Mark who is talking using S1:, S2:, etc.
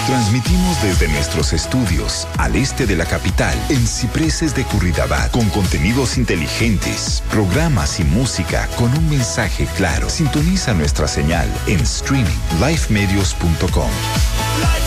S1: Transmitimos desde nuestros estudios al este de la capital, en Cipreses de Curridabat, con contenidos inteligentes, programas y música con un mensaje claro. Sintoniza nuestra señal en streaming, lifemedios.com.